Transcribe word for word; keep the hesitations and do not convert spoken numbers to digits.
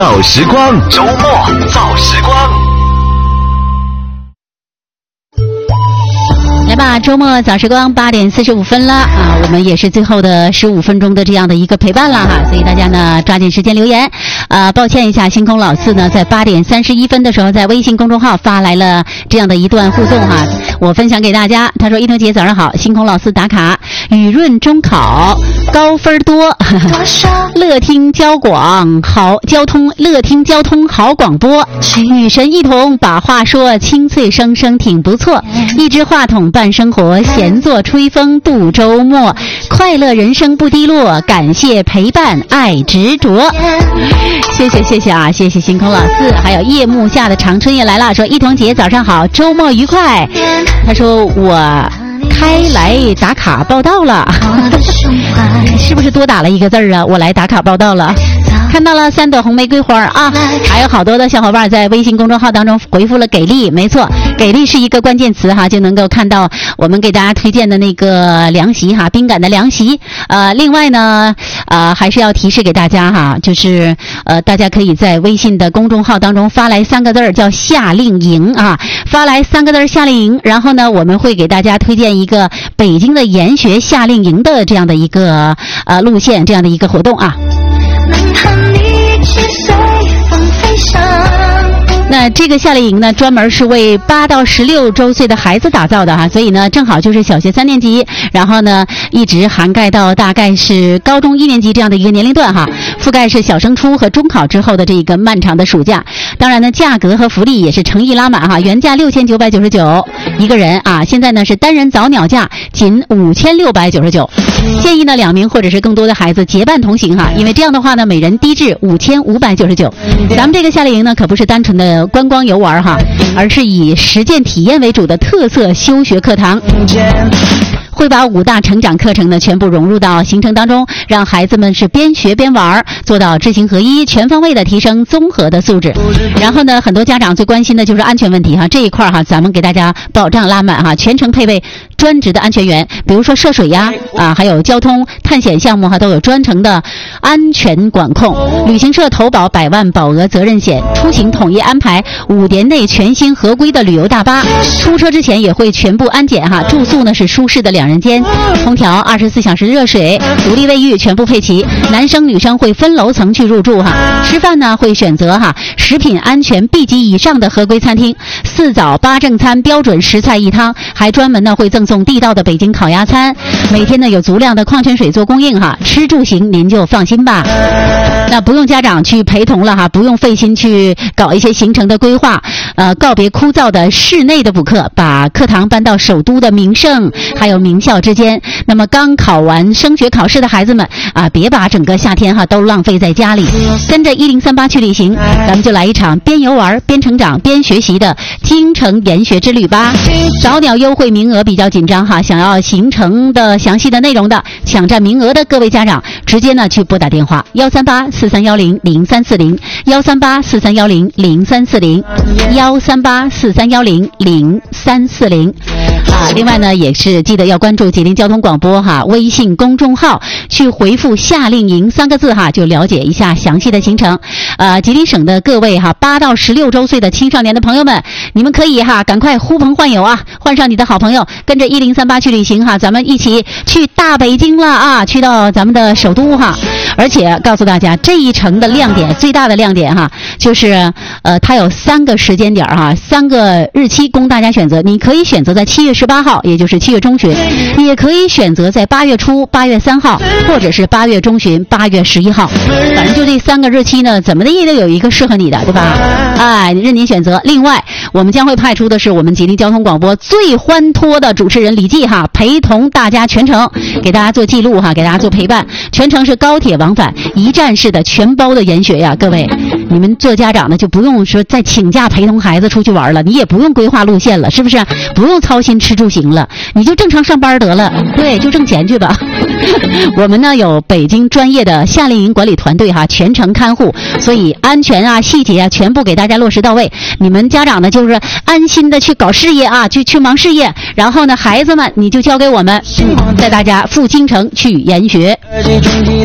造时光，周末造时光。 来吧，周末早时光八点四十五分了啊，我们也是最后的十五分钟的这样的一个陪伴了哈，所以大家呢抓紧时间留言。啊，抱歉一下，星空老四呢在八点三十一分的时候在微信公众号发来了这样的一段互动哈，我分享给大家。他说：一彤姐早上好，星空老四打卡，雨润中考高分多，乐听交广好交通，乐听交通好广播，女神一彤把话说，清脆声声挺不错，一支话筒伴生活，闲坐吹风度周末，快乐人生不低落，感谢陪伴爱执着。谢谢谢谢啊，谢谢星空老四。还有夜幕下的长春也来了，说一彤姐早上好，周末愉快。他说我开来打卡报道了是不是多打了一个字儿啊？我来打卡报道了。看到了三朵红玫瑰花啊，还有好多的小伙伴在微信公众号当中回复了给力，没错，给力是一个关键词哈，就能够看到我们给大家推荐的那个凉席哈，冰感的凉席。呃，另外呢，呃，还是要提示给大家哈，就是呃，大家可以在微信的公众号当中发来三个字儿叫夏令营啊，发来三个字儿夏令营，然后呢，我们会给大家推荐一个北京的研学夏令营的这样的一个呃路线，这样的一个活动啊。那这个夏令营呢，专门是为八到十六周岁的孩子打造的哈，所以呢，正好就是小学三年级，然后呢，一直涵盖到大概是高中一年级这样的一个年龄段哈，覆盖是小升初和中考之后的这一个漫长的暑假。当然呢，价格和福利也是诚意拉满哈，原价六千九百九十九一个人啊，现在呢是单人早鸟价仅五千六百九十九，建议呢两名或者是更多的孩子结伴同行哈，因为这样的话呢，每人低至五千五百九十九。咱们这个夏令营呢，可不是单纯的观光游玩哈，而是以实践体验为主的特色修学课堂，会把五大成长课程呢全部融入到行程当中，让孩子们是边学边玩，做到知行合一，全方位的提升综合的素质。然后呢，很多家长最关心的就是安全问题哈，这一块哈，咱们给大家保障拉满哈，全程配备专职的安全员，比如说涉水呀啊，还有交通探险项目哈，都有专程的安全管控。旅行社投保百万保额责任险，出行统一安排五年内全新合规的旅游大巴，出车之前也会全部安检哈，住宿呢是舒适的两人间，空调二十四小时热水，独立卫浴全部配齐，男生女生会分楼层去入住哈，吃饭呢会选择哈食品安全 B 级以上的合规餐厅，四早八正餐标准十菜一汤，还专门呢会赠送地道的北京烤鸭餐，每天呢有足量的矿泉水做供应哈，吃住行您就放心吧。那不用家长去陪同了哈，不用费心去搞一些行程的规划，呃，告别枯燥的室内的补课，把课堂搬到首都的名胜还有名校之间。那么刚考完升学考试的孩子们啊，别把整个夏天哈都浪费在家里，跟着一零三八去旅行，咱们就来一场边游玩边成长边学习的京城研学之旅吧。早鸟优惠名额比较紧张哈，想要行程的详细的内容的，抢占名额的各位家长，直接呢去拨打电话幺三八四三幺零零三四零幺三八四三幺零零三四零幺三八四三幺零零三四零啊。另外呢，也是记得要关注吉林交通广播哈微信公众号，去回复夏令营三个字哈，就了解一下详细的行程。呃，吉林省的各位哈八到十六周岁的青少年的朋友们，你们可以哈赶快呼朋唤友啊，换上你的好朋友，跟着一零三八去旅行哈，咱们一起去大北京了啊，去到咱们的首都哈。而且告诉大家，这一程的亮点，最大的亮点哈，就是呃，它有三个时间点哈，三个日期供大家选择。你可以选择在七月十八号，也就是七月中旬；也可以选择在八月初，八月三号，或者是八月中旬，八月十一号。反正就这三个日期呢，怎么的也得有一个适合你的，对吧？哎，任您选择。另外，我们将会派出的是我们吉林交通广播最欢脱的主持人李记哈，陪同大家全程，给大家做记录哈，给大家做陪伴。全程是高铁往返，一站式的全包的研学呀，各位，你们做家长的就不用说再请假陪同孩子出去玩了，你也不用规划路线了，是不是？不用操心吃住行了，你就正常上班得了，对，就挣钱去吧。我们呢有北京专业的夏令营管理团队哈，全程看护，所以安全啊、细节啊，全部给大家落实到位。你们家长呢就是安心的去搞事业啊，去去忙事业，然后呢孩子们你就交给我们，带大家赴京城去研学。